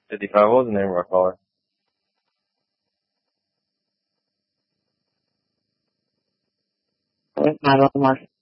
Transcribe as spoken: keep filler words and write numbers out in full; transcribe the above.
fifty-five, what was the name of our caller? nine one one.